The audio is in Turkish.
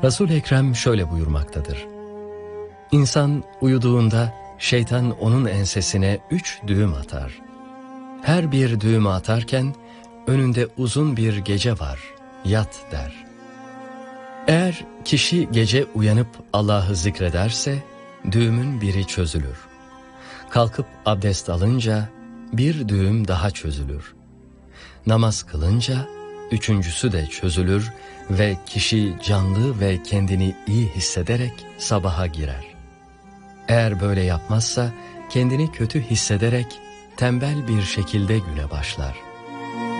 Resul-i Ekrem şöyle buyurmaktadır: İnsan uyuduğunda şeytan onun ensesine 3 düğüm atar. Her bir düğümü atarken önünde uzun bir gece var, yat der. Eğer kişi gece uyanıp Allah'ı zikrederse düğümün biri çözülür. Kalkıp abdest alınca bir düğüm daha çözülür. Namaz kılınca üçüncüsü de çözülür ve kişi canlı ve kendini iyi hissederek sabaha girer. Eğer böyle yapmazsa kendini kötü hissederek tembel bir şekilde güne başlar.